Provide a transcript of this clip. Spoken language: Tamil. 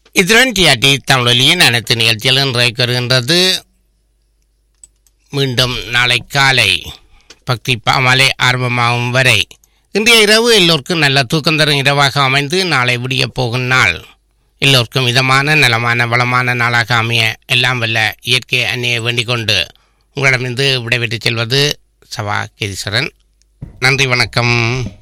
இதுடன் டிஆர்டி தமிழொலியின் அனைத்து நிகழ்ச்சிகளும் நிறைவுக்கு வருகின்றது. மீண்டும் நாளை காலை பக்தி பாமாலை ஆரம்பமாகும் வரை இன்றைய இரவு எல்லோருக்கும் நல்ல தூக்கம் தரும் இரவாக அமைந்து நாளை விடிய போகும் நாள் எல்லோருக்கும் இதமான நலமான வளமான நாளாக அமைய எல்லாம் வல்ல இயற்கை அன்னையை வேண்டிக் கொண்டு உங்களிடமிருந்து விடைபெற்றுச் செல்வது சவா கேதீஸ்வரன். நன்றி, வணக்கம்.